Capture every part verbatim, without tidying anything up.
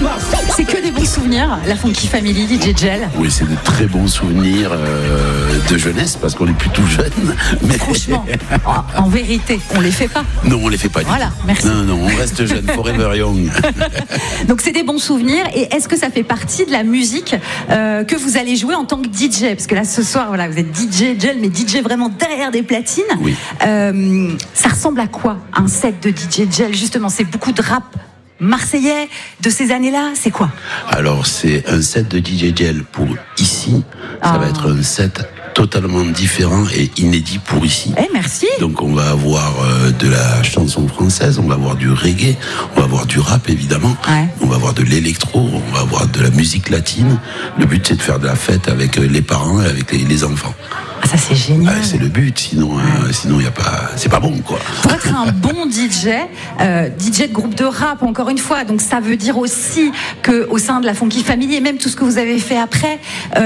C'est que des bons souvenirs, la Funky Family, D J Gel. Oui, c'est de très bons souvenirs euh, de jeunesse, parce qu'on est plutôt jeunes. Mais... Franchement, en, en vérité, on les fait pas. Non, on les fait pas. Voilà, du tout. merci. Non, non, on reste jeune, forever young. Donc c'est des bons souvenirs. Et est-ce que ça fait partie de la musique euh, que vous allez jouer en tant que D J? Parce que là, ce soir, voilà, vous êtes D J Gel, mais D J vraiment derrière des platines. Oui. Euh, ça ressemble à quoi, un set de D J Gel? Justement, c'est beaucoup de rap marseillais de ces années-là, c'est quoi? Alors, c'est un set de D J Gel pour ici. Ça Ah. va être un set totalement différent et inédit pour ici. Eh, merci. Donc on va avoir euh, de la chanson française, on va avoir du reggae, on va avoir du rap évidemment, Ouais. on va avoir de l'électro, on va avoir de la musique latine. Le but c'est de faire de la fête avec euh, les parents et avec les, les enfants. Ah, ça c'est génial. Ah, c'est le but, sinon euh, sinon y a pas, c'est pas bon quoi. Pour être un bon D J, euh, D J de groupe de rap, encore une fois, donc ça veut dire aussi qu'au sein de la Funky Family et même tout ce que vous avez fait après,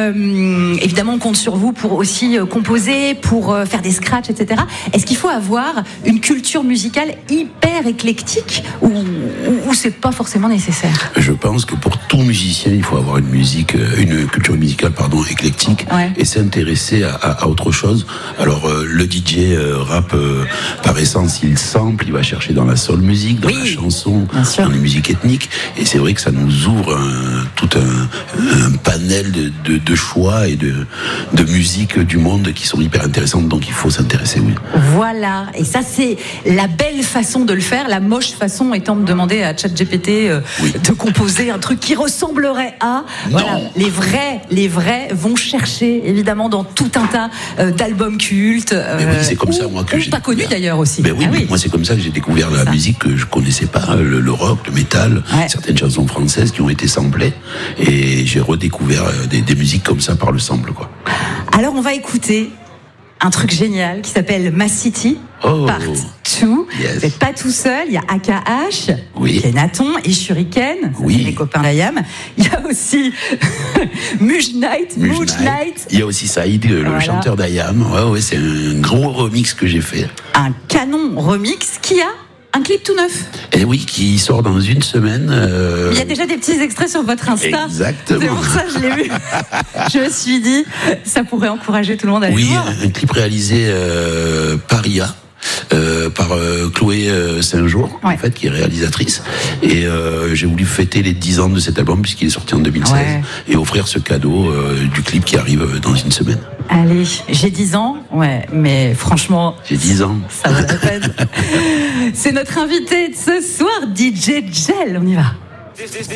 euh, évidemment on compte sur vous pour aussi euh, composer, pour euh, faire des scratchs, et cetera. Est-ce qu'il faut avoir une culture musicale hyper éclectique ou, ou, ou c'est pas forcément nécessaire? Je pense que pour tout musicien, il faut avoir une musique, euh, une culture musicale pardon éclectique Ouais. et s'intéresser à, à, à autre chose. Alors euh, le D J euh, rap, euh, par essence, il sample, il va chercher dans la soul music, dans Oui, la chanson, bien sûr. dans les musiques ethniques. Et c'est vrai que ça nous ouvre un, tout un, un panel de, de, de choix et de, de musique du monde qui sont hyper intéressantes. Donc il faut s'intéresser, oui. Voilà, et ça c'est la belle façon de le faire, la moche façon étant de demander à ChatGPT euh, Oui. de composer un truc qui ressemblerait à... Voilà, les vrais, les vrais vont chercher évidemment dans tout un tas euh, d'albums cultes. Euh, Mais oui, c'est comme ça, moi, que ou j'ai pas connus découvert. d'ailleurs aussi. Ben oui, Ah mais moi c'est comme ça que j'ai découvert la Ça. musique que je connaissais pas, le, le rock, le métal, Ouais. certaines chansons françaises qui ont été samplées, et j'ai redécouvert euh, des, des musiques comme ça par le sample, quoi. Alors on va écouter un truc génial qui s'appelle Ma City, Oh. Part deux. Yes. Vous n'êtes pas tout seul, il y a A K H, Oui. Kenaton et Shuriken, ça, Oui. c'est les copains d'Ayam. Il y a aussi Muj Knight, Muj Muj Knight. Knight, Il y a aussi Saïd, le, le Voilà. chanteur d'Ayam. Ouais, ouais, c'est un gros remix que j'ai fait. un canon remix qui a un clip tout neuf. Et oui, qui sort dans une semaine. euh, Il y a déjà des petits extraits sur votre Insta. Exactement. C'est pour ça que je l'ai vu. Je me suis dit, ça pourrait encourager tout le monde à aller Oui, voir. un clip réalisé euh, par I A. Euh, par euh, Chloé euh, Saint-Jour, Ouais. en fait, qui est réalisatrice. Et euh, j'ai voulu fêter les dix ans de cet album, puisqu'il est sorti en deux mille seize, Ouais. et offrir ce cadeau euh, du clip qui arrive euh, dans une semaine. Allez, j'ai dix ans, ouais, mais franchement, J'ai dix ans. ça vaut la peine. C'est notre invité de ce soir, D J Gel. On y va.